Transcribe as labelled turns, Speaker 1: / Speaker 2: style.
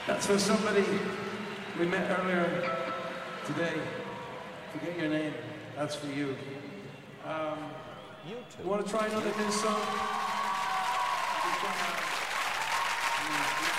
Speaker 1: That's for somebody we met earlier today. Forget your name. That's for you. You want to try another new song?